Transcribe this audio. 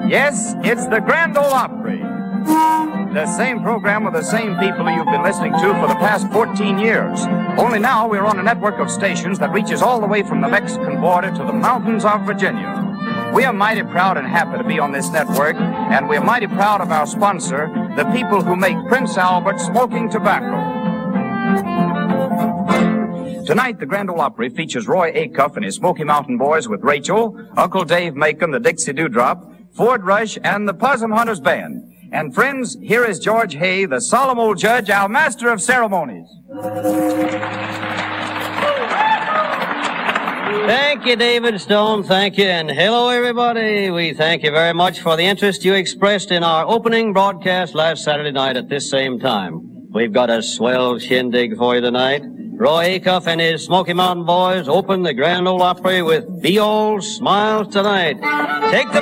Yes, it's the Grand Ole Opry. The same program with the same people you've been listening to for the past 14 years. Only now we're on a network of stations that reaches all the way from the Mexican border to the mountains of Virginia. We are mighty proud and happy to be on this network, and we're mighty proud of our sponsor, the people who make Prince Albert smoking tobacco. Tonight, the Grand Ole Opry features Roy Acuff and his Smoky Mountain Boys with Rachel, Uncle Dave Macon, the Dixie Dewdrop, Ford Rush, and the Possum Hunters Band. And friends, here is George Hay, the solemn old judge, our master of ceremonies. Thank you, David Stone. Thank you. And hello, everybody. We thank you very much for the interest you expressed in our opening broadcast last Saturday night at this same time. We've got a swell shindig for you tonight. Roy Acuff and his Smoky Mountain Boys open the Grand Ole Opry with Be All Smiles Tonight. Take the